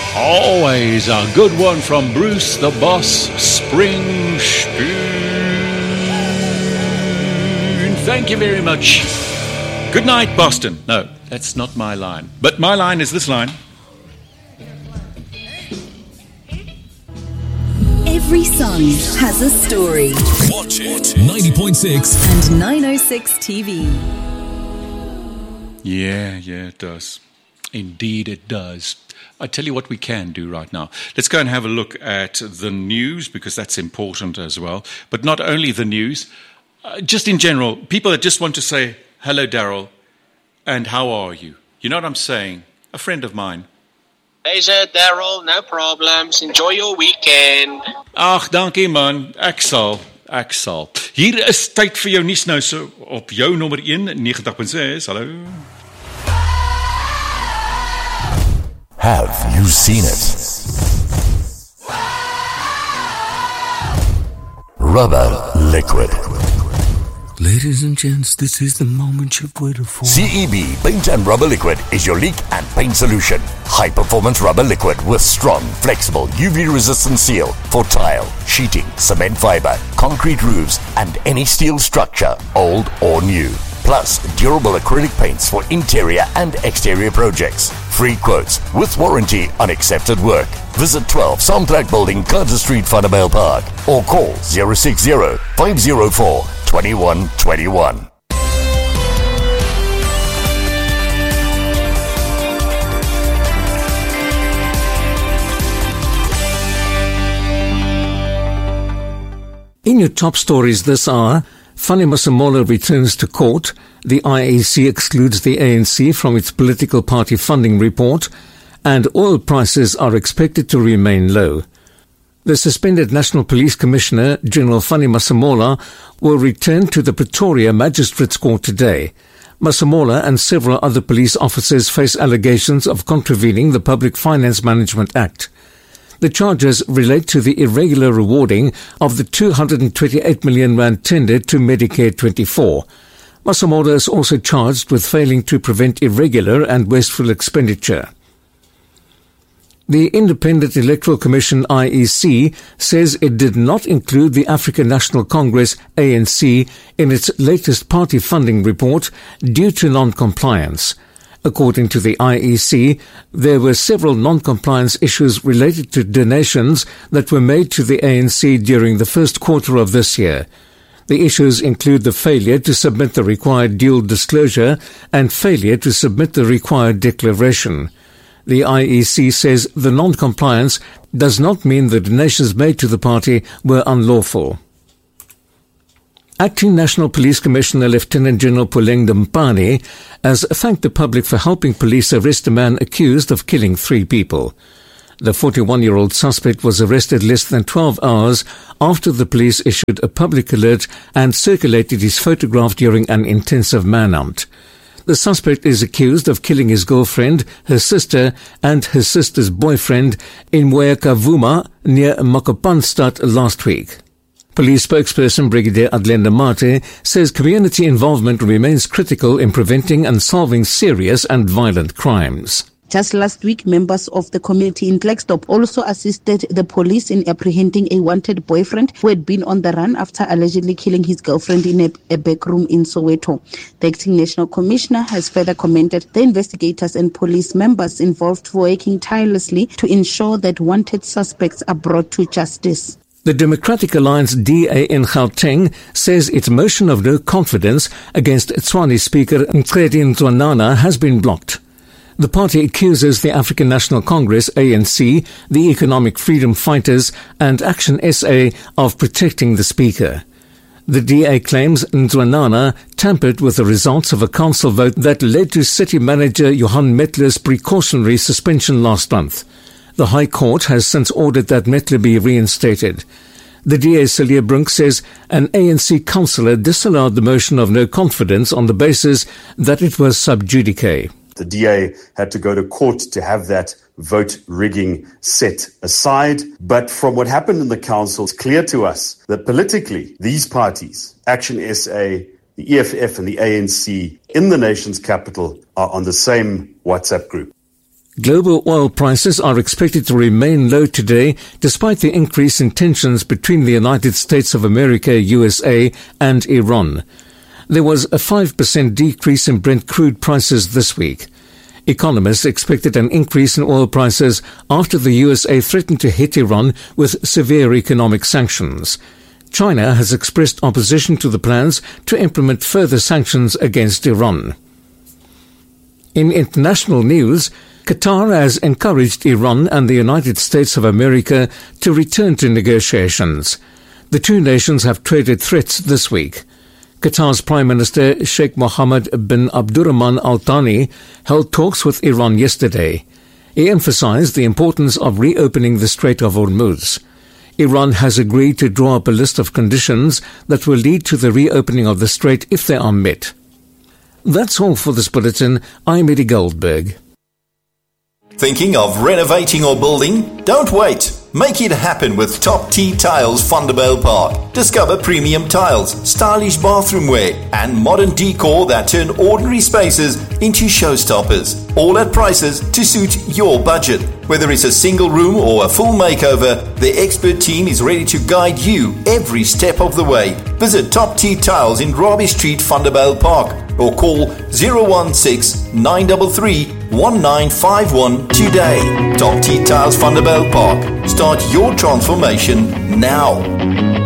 Always a good one from Bruce the Boss Springsteen. Thank you very much. Good night, Boston. No, that's not my line. But my line is this line. Every song has a story. Watch it. 90.6 and 906 TV. Yeah, it does. Indeed it does. I tell you what we can do right now. Let's go and have a look at the news, because that's important as well. But not only the news, just in general, people that just want to say, hello, Daryl, and how are you? You know what I'm saying? A friend of mine. Hey, Daryl, no problems. Enjoy your weekend. Ag, dankie man. Ek sal. Hier is tyd vir jou nuus nou so op jou nommer 1, 90.6. Hallo. Have you seen it? Rubber liquid. Ladies and gents, this is the moment you've waited for. CEB Paint and Rubber Liquid is your leak and paint solution. High-performance rubber liquid with strong, flexible, UV-resistant seal for tile, sheeting, cement fiber, concrete roofs, and any steel structure, old or new. Plus, durable acrylic paints for interior and exterior projects. Free quotes with warranty on accepted work. Visit 12 Samtrack Building, Carter Street, Vanderbijl Park, or call 060-504-2121. In your top stories this hour, Fanny Masemola returns to court, the IEC excludes the ANC from its political party funding report, and oil prices are expected to remain low. The suspended National Police Commissioner, General Fanny Masemola, will return to the Pretoria Magistrates Court today. Masemola and several other police officers face allegations of contravening the Public Finance Management Act. The charges relate to the irregular rewarding of the 228 million rand tender to Medicare 24. Masemola is also charged with failing to prevent irregular and wasteful expenditure. The Independent Electoral Commission IEC says it did not include the African National Congress ANC in its latest party funding report due to non-compliance. According to the IEC, there were several non-compliance issues related to donations that were made to the ANC during the first quarter of this year. The issues include the failure to submit the required dual disclosure and failure to submit the required declaration. The IEC says the non-compliance does not mean the donations made to the party were unlawful. Acting National Police Commissioner Lieutenant General Puleng Dampani has thanked the public for helping police arrest a man accused of killing 3 people. The 41-year-old suspect was arrested less than 12 hours after the police issued a public alert and circulated his photograph during an intensive manhunt. The suspect is accused of killing his girlfriend, her sister, and her sister's boyfriend in Moyakavuma near Makapanstad last week. Police spokesperson Brigadier Adlenda Mate says community involvement remains critical in preventing and solving serious and violent crimes. Just last week, members of the community in Klerksdorp also assisted the police in apprehending a wanted boyfriend who had been on the run after allegedly killing his girlfriend in a back room in Soweto. The acting national commissioner has further commended the investigators and police members involved for working tirelessly to ensure that wanted suspects are brought to justice. The Democratic Alliance DA in Gauteng says its motion of no confidence against Tshwane Speaker Mqedi Mzwanana has been blocked. The party accuses the African National Congress, ANC, the Economic Freedom Fighters and Action SA of protecting the Speaker. The DA claims Mzwanana tampered with the results of a council vote that led to City Manager Johan Metler's precautionary suspension last month. The High Court has since ordered that Metler be reinstated. The DA Celia Brink says an ANC councillor disallowed the motion of no confidence on the basis that it was sub judice. The DA had to go to court to have that vote rigging set aside. But from what happened in the council, it's clear to us that politically, these parties, Action SA, the EFF and the ANC in the nation's capital are on the same WhatsApp group. Global oil prices are expected to remain low today despite the increase in tensions between the United States of America, USA, and Iran. There was a 5% decrease in Brent crude prices this week. Economists expected an increase in oil prices after the USA threatened to hit Iran with severe economic sanctions. China has expressed opposition to the plans to implement further sanctions against Iran. In international news, Qatar has encouraged Iran and the United States of America to return to negotiations. The two nations have traded threats this week. Qatar's Prime Minister Sheikh Mohammed bin Abdurrahman Al Thani held talks with Iran yesterday. He emphasized the importance of reopening the Strait of Hormuz. Iran has agreed to draw up a list of conditions that will lead to the reopening of the strait if they are met. That's all for this bulletin. I'm Eddie Goldberg. Thinking of renovating or building? Don't wait. Make it happen with Top T Tiles Vanderbijl Park. Discover premium tiles, stylish bathroomware, and modern decor that turn ordinary spaces into showstoppers. All at prices to suit your budget. Whether it's a single room or a full makeover, the expert team is ready to guide you every step of the way. Visit Top T Tiles in Robbie Street, Vanderbijl Park, or call 016-933-1951 today. Top T Tiles Vanderbijl Park. Start your transformation now.